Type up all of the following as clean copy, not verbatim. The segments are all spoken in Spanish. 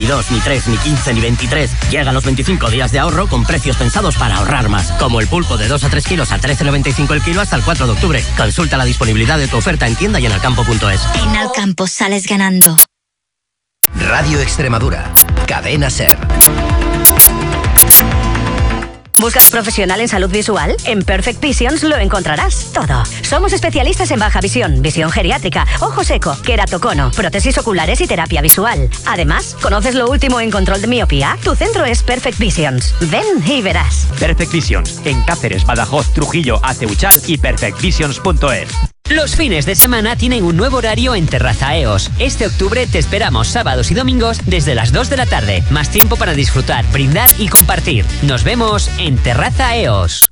22, ni 3, ni 15, ni 23. Llegan los 25 días de ahorro con precios pensados para ahorrar más. Como el pulpo de 2 a 3 kilos a 13,95 el kilo hasta el 4 de octubre. Consulta la disponibilidad de tu oferta en tienda y en alcampo.es. En Alcampo sales ganando. Radio Extremadura. Cadena SER. ¿Buscas profesional en salud visual? En Perfect Visions lo encontrarás todo. Somos especialistas en baja visión, visión geriátrica, ojo seco, queratocono, prótesis oculares y terapia visual. Además, ¿conoces lo último en control de miopía? Tu centro es Perfect Visions. Ven y verás. Perfect Visions, en Cáceres, Badajoz, Trujillo, Aceuchal y perfectvisions.es. Los fines de semana tienen un nuevo horario en Terraza EOS. Este octubre te esperamos sábados y domingos desde las 2 de la tarde. Más tiempo para disfrutar, brindar y compartir. Nos vemos en Terraza EOS.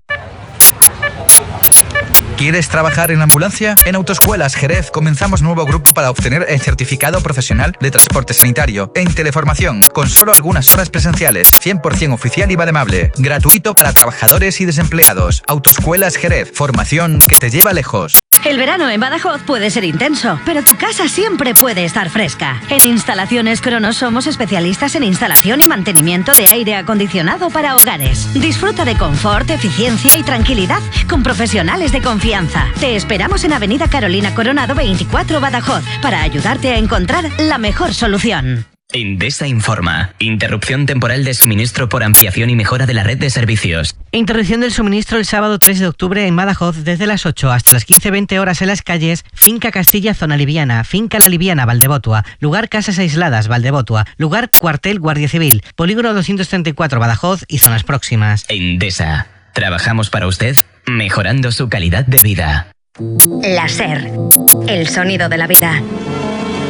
¿Quieres trabajar en ambulancia? En Autoescuelas Jerez comenzamos nuevo grupo para obtener el certificado profesional de transporte sanitario en teleformación, con solo algunas horas presenciales, 100% oficial y valemable, gratuito para trabajadores y desempleados. Autoescuelas Jerez, formación que te lleva lejos. El verano en Badajoz puede ser intenso, pero tu casa siempre puede estar fresca. En Instalaciones Cronos somos especialistas en instalación y mantenimiento de aire acondicionado para hogares. Disfruta de confort, eficiencia y tranquilidad con profesionales de confianza. Te esperamos en Avenida Carolina Coronado 24 Badajoz para ayudarte a encontrar la mejor solución. Endesa informa. Interrupción temporal de suministro por ampliación y mejora de la red de servicios. Interrupción del suministro el sábado 3 de octubre en Badajoz desde las 8 hasta las 15:20 horas en las calles Finca Castilla Zona Liviana, Finca La Liviana Valdevotua, Lugar Casas Aisladas Valdevotua, Lugar Cuartel Guardia Civil, Polígono 234 Badajoz y zonas próximas. Endesa. Trabajamos para usted, mejorando su calidad de vida. La SER. El sonido de la vida.